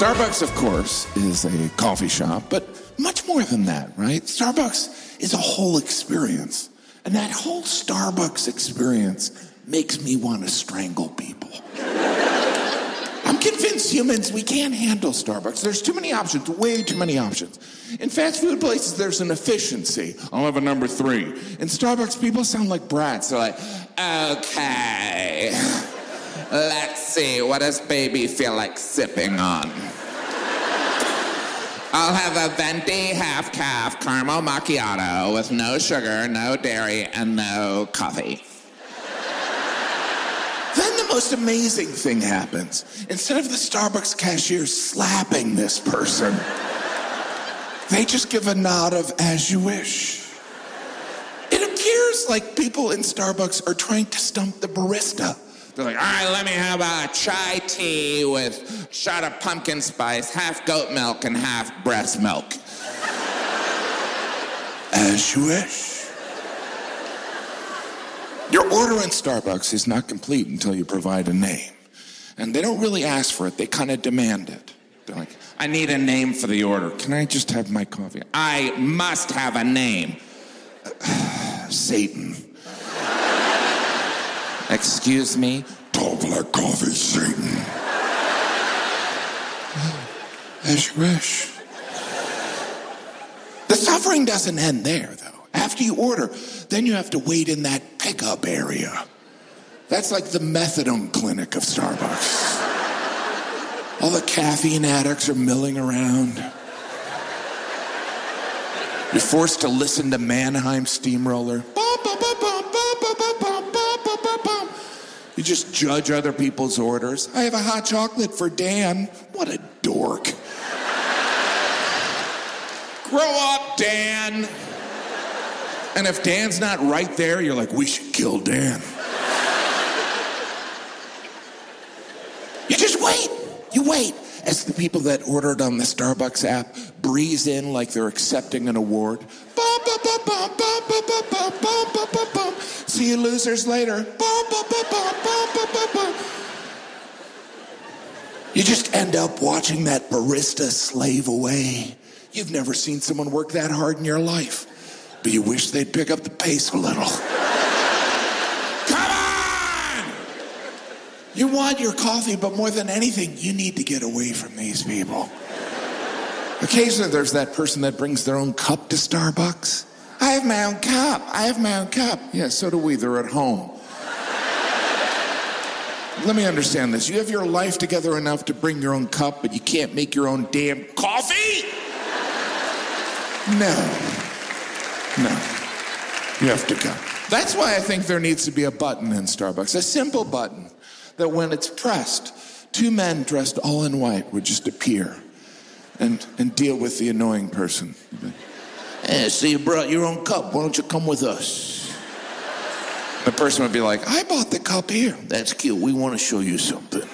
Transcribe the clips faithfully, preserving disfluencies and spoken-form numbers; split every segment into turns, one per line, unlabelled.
Starbucks, of course, is a coffee shop, but much more than that, right? Starbucks is a whole experience. And that whole Starbucks experience makes me want to strangle people. I'm convinced humans, we can't handle Starbucks. There's too many options, way too many options. In fast food places, there's an efficiency. I'll have a number three. In Starbucks, people sound like brats. They're like, okay, let's see, what does baby feel like sipping on? I'll have a venti half-calf caramel macchiato with no sugar, no dairy, and no coffee. Then the most amazing thing happens. Instead of the Starbucks cashier slapping this person, they just give a nod of as you wish. It appears like people in Starbucks are trying to stump the barista. They're like, all right, let me have a chai tea with a shot of pumpkin spice, half goat milk, and half breast milk. As you wish. Your order in Starbucks is not complete until you provide a name. And they don't really ask for it, they kind of demand it. They're like, I need a name for the order. Can I just have my coffee? I must have a name. Satan. Excuse me? Tall black coffee, Satan. As you wish. The suffering doesn't end there, though. After you order, then you have to wait in that pickup area. That's like the methadone clinic of Starbucks. All the caffeine addicts are milling around. You're forced to listen to Mannheim Steamroller. You just judge other people's orders. I have a hot chocolate for Dan. What a dork. Grow up, Dan. And if Dan's not right there, you're like, we should kill Dan. You just wait. You wait as the people that ordered on the Starbucks app breeze in like they're accepting an award. Bum, bum, bum, bum, bum, bum, bum, bum, bum, bum, bum. See you losers later. Bum, bum, bum, bum, bum, bum, bum, bum. You just end up watching that barista slave away. You've never seen someone work that hard in your life, but you wish they'd pick up the pace a little. Come on! You want your coffee, but more than anything, you need to get away from these people. Occasionally, there's that person that brings their own cup to Starbucks. I have my own cup. I have my own cup. Yeah, so do we. They're at home. Let me understand this. You have your life together enough to bring your own cup, but you can't make your own damn coffee? No. No. You have to go. That's why I think there needs to be a button in Starbucks, a simple button that when it's pressed, two men dressed all in white would just appear and, and deal with the annoying person. Hey, so you brought your own cup. Why don't you come with us? The person would be like, I bought the cup here. That's cute. We want to show you something.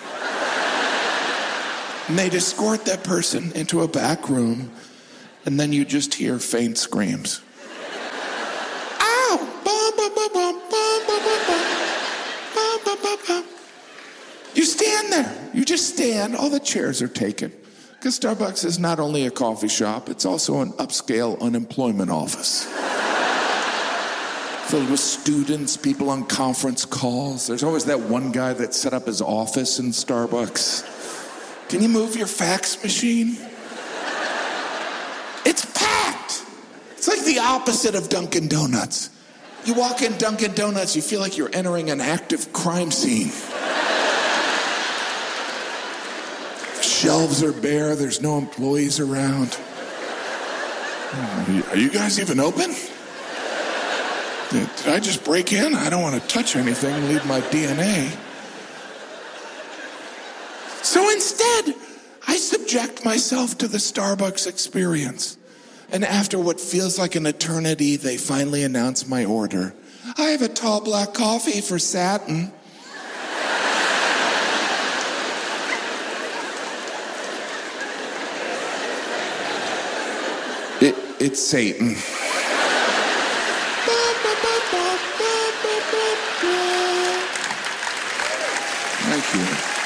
And they'd escort that person into a back room, and then you just hear faint screams. Ow! Bum, bum, bum, bum, bum, bum, bum, bum, bum, bum. You stand there. You just stand. All the chairs are taken. Because Starbucks is not only a coffee shop, it's also an upscale unemployment office. Filled with students, people on conference calls. There's always that one guy that set up his office in Starbucks. Can you move your fax machine? It's packed. It's like the opposite of Dunkin' Donuts. You walk in Dunkin' Donuts, you feel like you're entering an active crime scene. The shelves are bare, there's no employees around. Are you guys even open? Did, did I just break in? I don't want to touch anything and leave my D N A. So instead, I subject myself to the Starbucks experience. And after what feels like an eternity, they finally announce my order. I have a tall black coffee for Satin. It, it's Satan. Thank you.